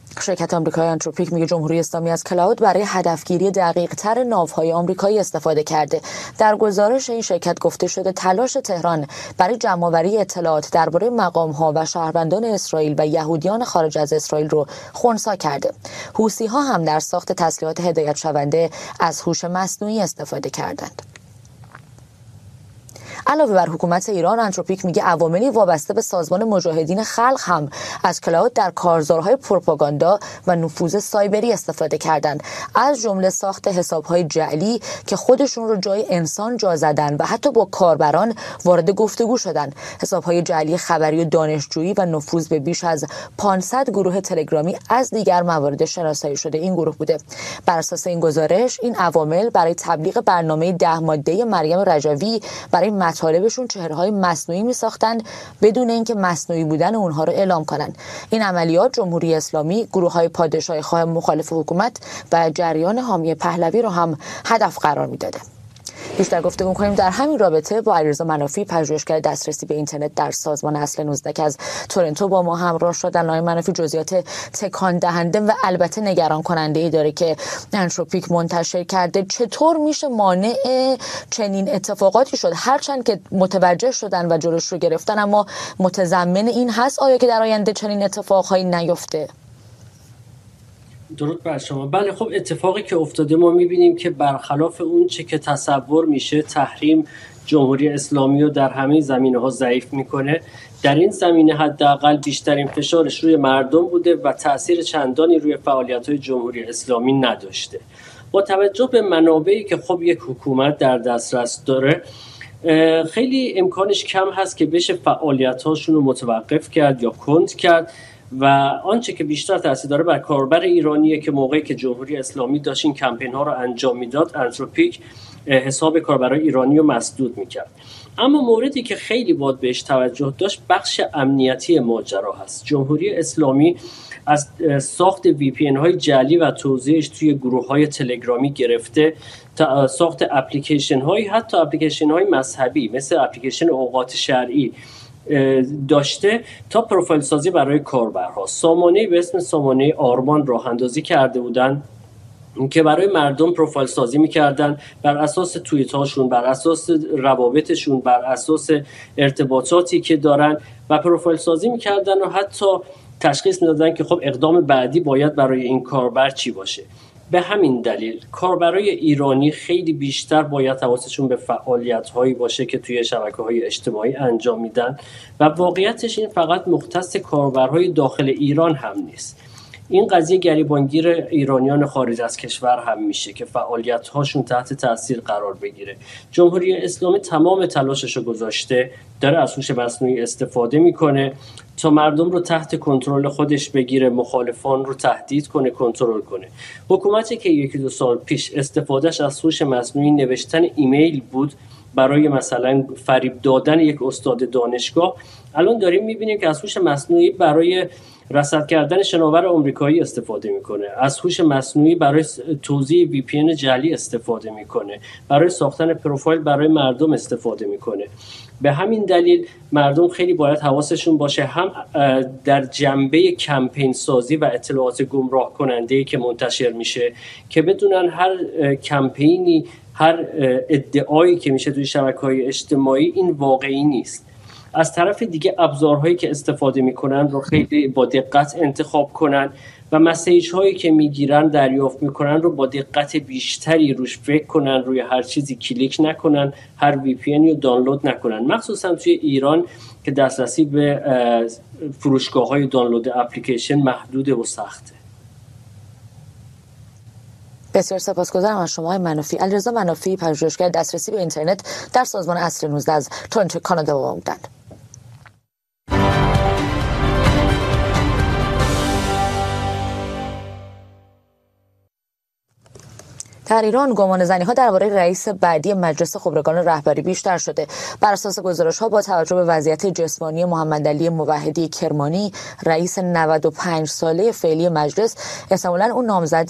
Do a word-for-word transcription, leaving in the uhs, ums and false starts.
شرکت آمریکایی آنتروپیک میگه جمهوری اسلامی از کلاود برای هدفگیری دقیق‌تر ناوهای آمریکایی استفاده کرده. در گزارش این شرکت گفته شده تلاش تهران برای جمع‌آوری اطلاعات درباره مقام‌ها و شهروندان اسرائیل و یهودیان خارج از اسرائیل رو خنثی کرده. حوثی‌ها هم در ساخت تسلیحات هدایت شونده از هوش مصنوعی استفاده کردند. علاوه بر حکومت ایران، آنتروپیک میگه عواملی وابسته به سازمان مجاهدین خلق هم از کلاود در کارزارهای پروپاگاندا و نفوذ سایبری استفاده کردند، از جمله ساخت حسابهای جعلی که خودشون رو جای انسان جا زدن و حتی با کاربران وارد گفتگو شدن. حسابهای جعلی خبری و دانشجویی و نفوذ به بیش از پانصد گروه تلگرامی از دیگر موارد شناسایی شده این گروه بوده. بر اساس این گزارش، این عوامل برای تبلیغ برنامه ده ماده مریم رجوی برای مطالبشون چهره‌های مصنوعی می‌ساختند بدون اینکه مصنوعی بودن اونها رو اعلام کنند. این عملیات جمهوری اسلامی، گروه‌های پادشاهی‌خواه مخالف حکومت و جریان حامی پهلوی رو هم هدف قرار می‌داده. بیشتر گفتگو می‌کنیم در همین رابطه با علیرضا منافی، پژوهشگر دسترسی به اینترنت در سازمان اصل نوزده که از تورنتو با ما همراه شد. آقای منافی، جزئیات تکان دهنده و البته نگران کننده‌ای داره که آنتروپیک منتشر کرده. چطور میشه مانع چنین اتفاقاتی شد؟ هرچند که متوجه شدن و جلوش رو گرفتن، اما متضمن این هست آیا که در آینده چنین اتفاقهایی نیفته؟ درود بر شما. بله، خب اتفاقی که افتاده ما میبینیم که برخلاف اون چه که تصور میشه تحریم جمهوری اسلامی رو در همه زمینه‌ها ضعیف میکنه. در این زمینه حداقل بیشترین فشارش روی مردم بوده و تأثیر چندانی روی فعالیت‌های جمهوری اسلامی نداشته. با توجه به منابعی که خب یک حکومت در دسترس داره، خیلی امکانش کم هست که بشه فعالیت‌هاشون رو متوقف کرد یا کند کرد و آنچه که بیشتر تاثیر داره بر کاربر ایرانیه که موقعی که جمهوری اسلامی داشت این کمپین ها رو انجام میداد، آنتروپیک حساب کاربرای ایرانی رو مسدود میکرد. اما موردی که خیلی باید بهش توجه داشت بخش امنیتی ماجرا هست. جمهوری اسلامی از ساخت وی پی ان های جعلی و توزیعش توی گروه های تلگرامی گرفته تا ساخت اپلیکیشن های، حتی اپلیکیشن های مذهبی مثل اپلیکیشن اوقات شرعی داشته، تا پروفایل سازی برای کاربرها. سامانه‌ای به اسم سامانه آرمان راه اندازی کرده بودن که برای مردم پروفایل سازی می‌کردن بر اساس توییت هاشون، بر اساس روابطشون، بر اساس ارتباطاتی که دارن و پروفایل سازی می‌کردن و حتی تشخیص می‌دادن که خب اقدام بعدی باید برای این کاربر چی باشه. به همین دلیل کاربرای ایرانی خیلی بیشتر باید حواسشون به فعالیت‌هایی باشه که توی شبکه‌های اجتماعی انجام میدن و واقعیتش این فقط مختص کاربرهای داخل ایران هم نیست. این قضیه گریبانگیر ایرانیان خارج از کشور هم میشه که فعالیت‌هاشون تحت تاثیر قرار بگیره. جمهوری اسلامی تمام تلاشش رو گذاشته، داره از هوش مصنوعی استفاده میکنه تا مردم رو تحت کنترل خودش بگیره، مخالفان رو تهدید کنه، کنترل کنه. حکومتی که یکی دو سال پیش استفادهش از هوش مصنوعی نوشتن ایمیل بود برای مثلا فریب دادن یک استاد دانشگاه، الان داریم میبینیم که از هوش مصنوعی برای رصد کردن شناور آمریکایی استفاده میکنه، از هوش مصنوعی برای توزیع وی پی ان جعلی استفاده میکنه، برای ساختن پروفایل برای مردم استفاده میکنه. به همین دلیل مردم خیلی باید حواسشون باشه، هم در جنبه کمپین سازی و اطلاعات گمراه کننده‌ای که منتشر میشه، که بدونن هر کمپینی، هر ادعایی که میشه توی شبکه‌های اجتماعی این واقعی نیست. از طرف دیگه ابزارهایی که استفاده میکنن رو خیلی با دقت انتخاب کنن و مسیج هایی که میگیرن، دریافت میکنن رو با دقت بیشتری روش فکر کنن، روی هر چیزی کلیک نکنن، هر وی پی ان رو دانلود نکنن، مخصوصا توی ایران که دسترسی به فروشگاه های دانلود اپلیکیشن محدوده و سخته. بسیار سپاسگزارم از شما منافی. علیرضا منافی، پژوهشگر دسترسی به اینترنت در سازمان اصل نوزده از تورنتو کانادا با ما بودند. در ایران گمان زنی‌ها درباره رئیس بعدی مجلس خبرگان رهبری بیشتر شده. بر اساس گزارش‌ها با توجه به وضعیت جسمانی محمدعلی موحدی کرمانی، رئیس نود و پنج ساله فعلی مجلس، احتمالاً اون نامزد